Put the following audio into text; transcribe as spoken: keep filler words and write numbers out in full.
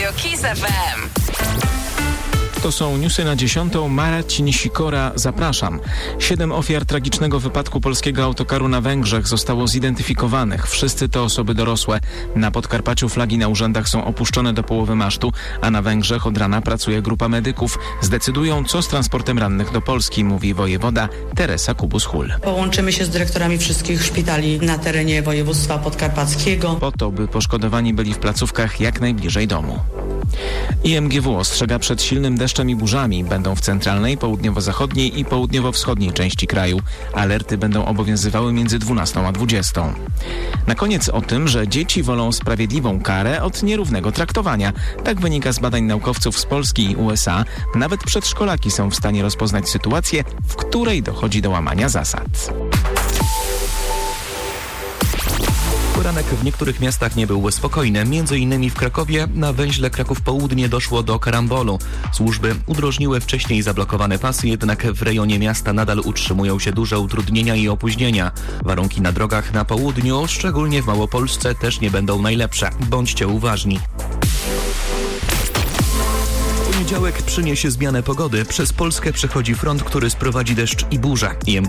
Radio Kiss F M. To są newsy na dziesiątą. Marcin Sikora, zapraszam. Siedem ofiar tragicznego wypadku polskiego autokaru na Węgrzech zostało zidentyfikowanych. Wszyscy to osoby dorosłe. Na Podkarpaciu flagi na urzędach są opuszczone do połowy masztu, a na Węgrzech od rana pracuje grupa medyków. Zdecydują, co z transportem rannych do Polski, mówi wojewoda Teresa Kubus-Hul. Połączymy się z dyrektorami wszystkich szpitali na terenie województwa podkarpackiego, Po to, by poszkodowani byli w placówkach jak najbliżej domu. I M G W ostrzega przed silnym deszczem i burzami. Będą w centralnej, południowo-zachodniej i południowo-wschodniej części kraju. Alerty będą obowiązywały między dwunastą a dwudziestą. Na koniec o tym, że dzieci wolą sprawiedliwą karę od nierównego traktowania. Tak wynika z badań naukowców z Polski i U S A. Nawet przedszkolaki są w stanie rozpoznać sytuację, w której dochodzi do łamania zasad. Poranek w niektórych miastach nie był spokojny. Między innymi w Krakowie na węźle Kraków Południe doszło do karambolu. Służby udrożniły wcześniej zablokowane pasy, jednak w rejonie miasta nadal utrzymują się duże utrudnienia i opóźnienia. Warunki na drogach na południu, szczególnie w Małopolsce, też nie będą najlepsze. Bądźcie uważni. Poniedziałek przyniesie zmianę pogody. Przez Polskę przechodzi front, który sprowadzi deszcz i burzę.